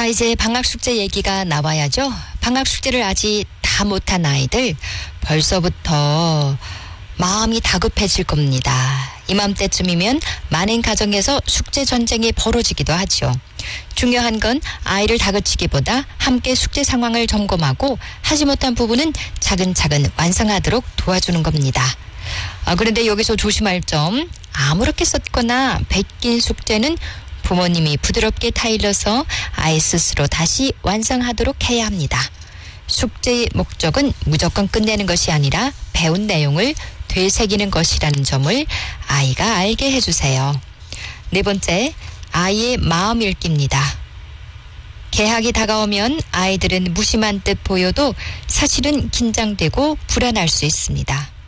자, 이제 방학 숙제 얘기가 나와야죠. 방학 숙제를 아직 다 못한 아이들 벌써부터 마음이 다급해질 겁니다. 이맘때쯤이면 많은 가정에서 숙제 전쟁이 벌어지기도 하죠. 중요한 건 아이를 다그치기보다 함께 숙제 상황을 점검하고 하지 못한 부분은 차근차근 완성하도록 도와주는 겁니다. 그런데 여기서 조심할 점, 아무렇게 썼거나 베낀 숙제는 부모님이 부드럽게 타일러서 아이 스스로 다시 완성하도록 해야 합니다. 숙제의 목적은 무조건 끝내는 것이 아니라 배운 내용을 되새기는 것이라는 점을 아이가 알게 해주세요. 네 번째, 아이의 마음 읽기입니다. 개학이 다가오면 아이들은 무심한 듯 보여도 사실은 긴장되고 불안할 수 있습니다.